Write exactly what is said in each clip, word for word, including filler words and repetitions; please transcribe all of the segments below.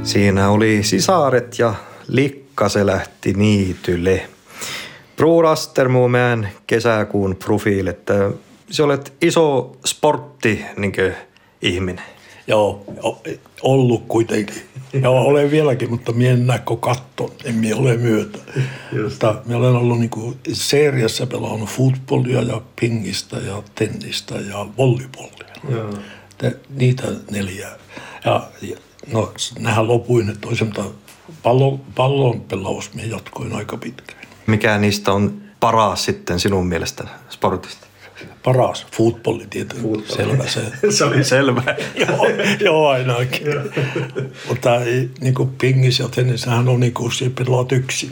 Siinä oli sisaret ja likka se lähti niitylle. Bror Astermomäen kesäkuun profiili, että sä olet iso sportti niinkö ihminen. Joo, ollut kuitenkin. Ja olen vieläkin, mutta minä en näkö katton, en minä ole myötä. Mutta minä olen ollut niinku seriassa pelannut futbollia ja pingistä ja tennistä ja volleyballia. Joo. Te, niitä neljää. Ja, no, nehän lopuin, että toisaalta pallon, pallon pelaus minä jatkoin aika pitkään. Mikä niistä on paras sitten sinun mielestä sportista? Paras, futbolli tietenkin, selvä se. Se oli selvä. joo, joo, ainakin. Mutta niin kuin pingis ja tennissähän on niin kuin siellä pelaat yksin.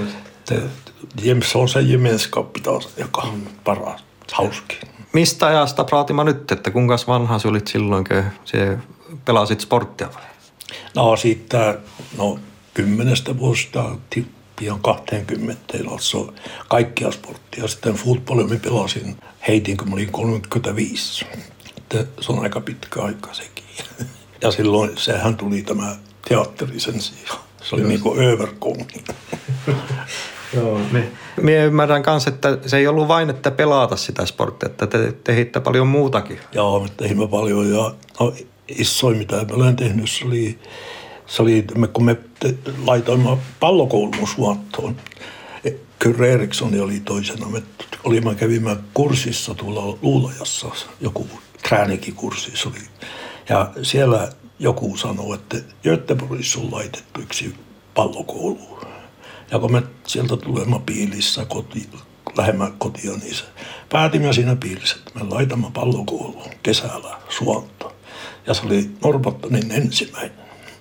Se on se gemenskappi taas, joka on paras, hauskin. Mistä ajasta praatimme nyt, että kuinka vanha sinä olit silloin, kun sinä pelasit sporttia vai? No siitä, no kymmenestä vuodesta pian kaksikymmentä, se on kaikkia sporttia. Sitten futbollia minä pelasin heitin, kun mä olin kolmekymmentäviisi. Se on aika pitkä aika sekin. Ja silloin sehän tuli tämä teatteri sen sijaan. Se oli niin kuin övergång. Joo, niin. Minä ymmärrän kanssa, että se ei ollut vain, että pelata sitä sporttia, että te tehitte paljon muutakin. Joo, me tehimme paljon ja no, isoin mitä mä olen tehnyt, se oli, se oli kun me te, laitoimme pallokoulun Suontoon. Kyrre Erikssoni oli toisena. Me olimme, kävimme kurssissa tuolla Luulajassa, joku träänikikurssi oli. Ja siellä joku sanoi, että Göteborgissa on laitettu yksi pallokoulu. Ja kun me sieltä tulemme piilissä koti, lähemmän kotia, niin se päätimme siinä piilissä, että me laitamme pallokouluun kesällä Suontoon. Ja se oli Norrbottenin ensimmäinen.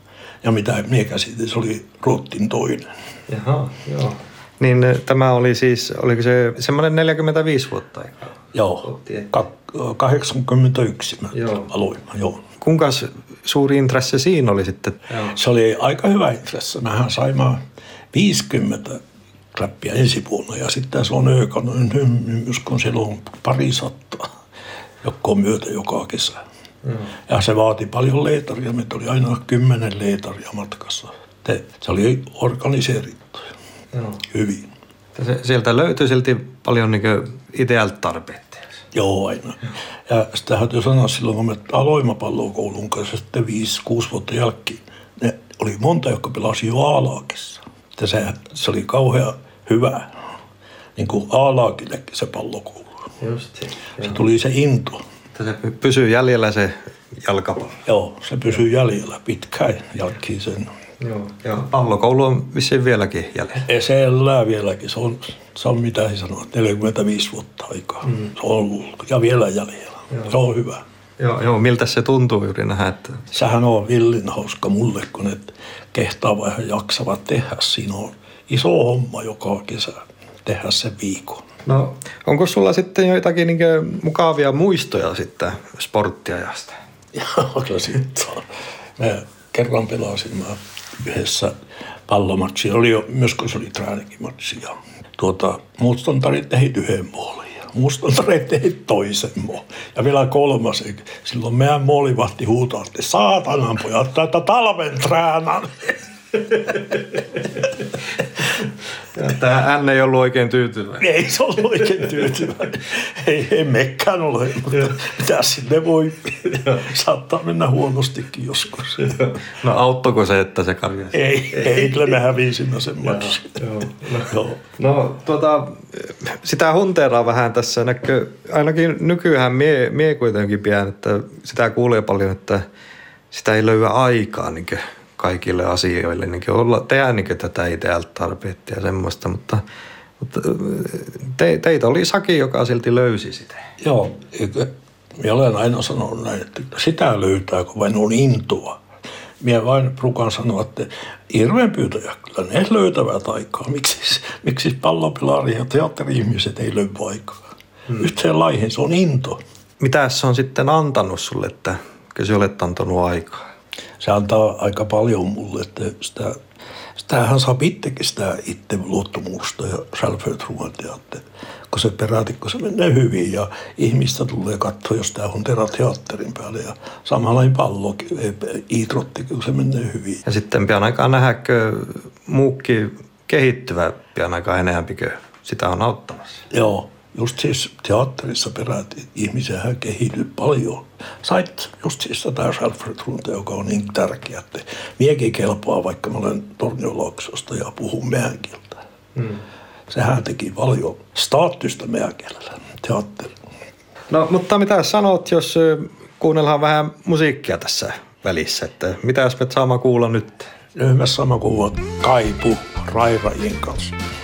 Ja mitä minä käsitin, se oli Ruotsin toinen. Jaha, joo. Niin tämä oli siis, oliko se semmoinen neljäkymmentäviisi vuotta aikaa? Joo, kahdeksankymmentäyksi mä joo. aloin, joo. Kuinka suuri intressi siinä oli sitten? Joo. Se oli aika hyvä intressi. Mähän saimme viisikymmentä kläppiä ensi vuonna ja sitten se on ökannut, kun siellä on pari sattaa, joka on myötä joka kesä. Mm. Ja se vaati paljon leetaria. Meitä oli aina kymmenen leetaria matkassa. Se oli organiseerittu no. hyvin. Se, sieltä löytyi silti paljon niin idealta tarpeita. Joo, aina. Ja sitä täytyy sanoa silloin, kun me aloimme pallokoulun kanssa sitten viisi, kuusi vuotta jälkeen, ne oli monta, jotka pelasi jo A-laakissa. Se, se oli kauhean hyvä, niin kuin A-laakillekin se pallokoulu. Just se. Se tuli se into. Se pysyy jäljellä se jalkapallo. Joo, se pysyy jäljellä pitkään jälkeen sen. Joo, ja pallokoulu on vissiin vieläkin jäljellä. Se elää vieläkin. Se on, se on mitä he sanoo, neljäkymmentäviisi vuotta aikaa. Mm. Se on ollut ja vielä jäljellä. Joo. Se on hyvä. Joo, joo, miltä se tuntuu juuri nähdä? Että... Sehän on villin hauska mulle, kun ne kehtaa vähän jaksavat tehdä. Siinä on iso homma joka kesä tehdä se viikon. No, onko sulla sitten joitakin niin mukavia muistoja sitten sporttiajasta? Joo, kyllä sitten on. Me kerran pelasimme yhdessä pallomatsia. Oli jo, myös kun se oli träänikimatsi. Ja tuota, mustantarit tehit yhden moolin ja mustantarit tehit toisen moolin. Ja vielä kolmas. Silloin meidän moolivahti huutaa, että saatanan pojat, tätä talven träänan. Tämä N ei ollut oikein tyytyväinen. Ei se ollut oikein tyytyväinen. Ei, ei mekään ole, mutta mitä sinne voi. Saattaa mennä huonostikin joskus. No auttoiko se, että se karjasi? Ei, ei, kyllä me hävisimme sen matsin. No, no tuota, sitä hunteeraa vähän tässä näkyy. Ainakin nykyään mie, mie kuitenkin pidän, että sitä kuulee paljon, että sitä ei löyä aikaa niin kaikille asioille, niin olla, tehdä niin tätä idealta tarpeetta ja semmoista, mutta, mutta te, teitä oli Saki, joka silti löysi sitä. Joo, minä olen aina sanonut näin, että sitä löytää, kun vain on intoa. Minä vain rukan sanoa, että hirveän pyytäjä, kyllä ne löytävät aikaa. Miksi, miksi pallopelari ja teatteri-ihmiset ei löydy aikaa? Hmm. Yhteen laihin, se on into. Mitä se on sitten antanut sulle, että kyllä sä olet antanut aikaa? Se antaa aika paljon mulle, että sitä, Sitähän saa itsekin sitä itse luottamusta ja självförtroendet, että kun se peräti, kun se menee hyvin ja ihmistä tulee katsoa, jos tämä on teatterin päälle ja samanlainen pallokin, idrotti, kun se menee hyvin. Ja sitten pian aikaan nähdäänkö muukin kehittyvä pian aikaan enemmän, sitä on auttamassa. Joo, just siis teatterissa peräti ihmisiähän kehittyy paljon. Sait just siis tätä självförtroendet, joka on niin tärkeä, että miekin kelpaa, vaikka mä olen Tornionlaaksosta ja puhun meidän kieltä. Hmm. Sehän teki paljon statusta meidän kielellä, teatteri. No, mutta mitä sanot, jos kuunnellaan vähän musiikkia tässä välissä, että mitä jos me saamme kuulla nyt? Nyt me saamme kuulla Kaipu Rairajien kanssa.